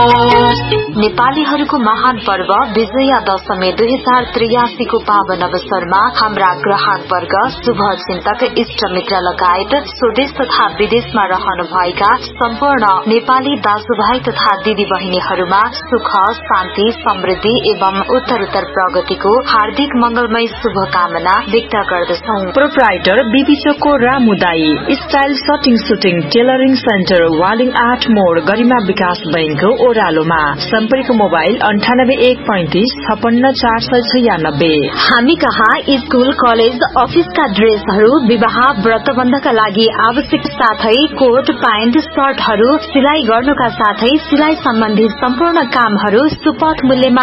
नेपालीहरूको महान पर्व विजया दशमी 2083 को पावन अवसरमा हाम्रा ग्राहक वर्ग, शुभचिन्तक, इष्ट मित्र लगायत स्वदेश तथा विदेशमा रहनुभएका सम्पूर्ण नेपाली दाजुभाइ तथा दिदी बहिनीहरूमा सुख, शान्ति, समृद्धि एवं उत्तरोत्तर प्रगतिको हार्दिक मंगलमय शुभकामना व्यक्त गर्दछौ। प्रोप्राइटर बीबी choco रामुदाई, style सटिङ shooting tailoring centre, Waling 8 मोड़, गरिमा विकास बैंक ओरालोमा। सम्पर्क मोबाइल 9815356496। हामी कहाँ स्कूल, कलेज, अफिसका ड्रेसहरू, विवाह, व्रतबन्धका लागि आवश्यक साथै कोट, प्यान्ट, शर्टहरू सिलाई गर्नुका साथै सिलाई सम्बन्धी सम्पूर्ण कामहरू सुपथ मूल्यमा